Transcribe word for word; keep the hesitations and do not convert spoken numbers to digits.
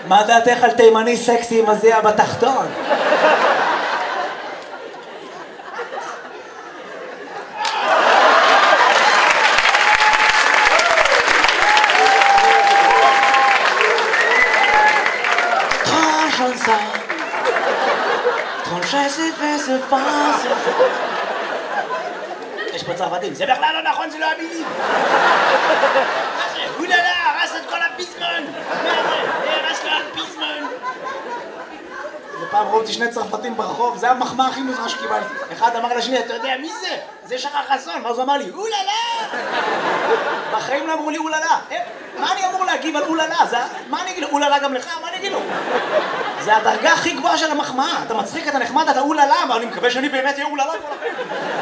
מה דעתך על תימני סקסי עם הזיע בתחתון? יש פה צרפתים, זה בכלל לא נכון, זה לא המילים. אוללה, הרס את כל הפיזמון. הרס לו הפיזמון. זה פעם ראיתי שני צרפתים ברחוב, זה המחמאה הכי מוזרה שקיבלתי. אחד אמר לשני, אתה יודע מי זה? זה שחר חסון, ואז הוא אמר לי, אוללה! בחיים לא אמרו לי אוללה. מה אני אמור להגיב על אוללה? מה אני אגיד לו? אוללה גם לך? מה אני אגיד לו? זה הדרגה הכי גבוהה של המחמאה. אתה מצחיק, אתה נחמד, אתה אוללה, אבל אני מקווה שאני באמת אהיה אוללה.